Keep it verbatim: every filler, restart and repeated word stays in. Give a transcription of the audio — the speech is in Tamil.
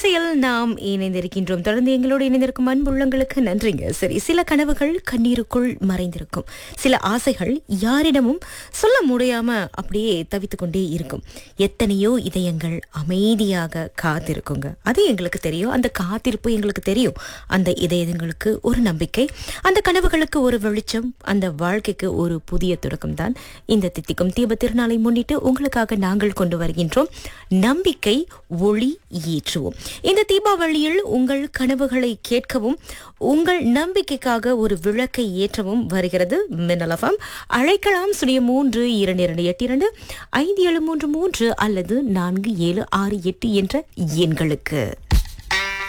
வரிசையில் நாம் இணைந்திருக்கின்றோம். தொடர்ந்து எங்களோடு இணைந்திருக்கும் அன்புள்ளங்களுக்கு நன்றிங்க. சரி, சில கனவுகள் கண்ணீருக்குள் மறைந்திருக்கும். சில ஆசைகள் யாரிடமும் சொல்ல முடியாம அப்படியே தவித்துக் கொண்டே இருக்கும். எத்தனையோ இதயங்கள் அமைதியாக காத்திருக்குங்க. அது எங்களுக்கு தெரியும். அந்த காத்திருப்பு எங்களுக்கு தெரியும். அந்த இதயங்களுக்கு ஒரு நம்பிக்கை, அந்த கனவுகளுக்கு ஒரு வெளிச்சம், அந்த வாழ்க்கைக்கு ஒரு புதிய தொடக்கம் தான் இந்த தித்திக்கும் தீப திருநாளை முன்னிட்டு உங்களுக்காக நாங்கள் கொண்டு வருகின்றோம் நம்பிக்கை ஒளி ஏற்றுவோம். இந்த தீபாவளியில் உங்கள் கனவுகளை கேட்கவும் உங்கள் நம்பிக்கைக்காக ஒரு விளக்கை ஏற்றவும் வருகிறது மின்னல் எஃப்எம். அழைக்கலாம் சுழியம் மூன்று இரண்டு இரண்டு எட்டு இரண்டு ஐந்து ஏழு மூன்று மூன்று அல்லது நான்கு ஏழு ஆறு எட்டு என்ற எண்களுக்கு.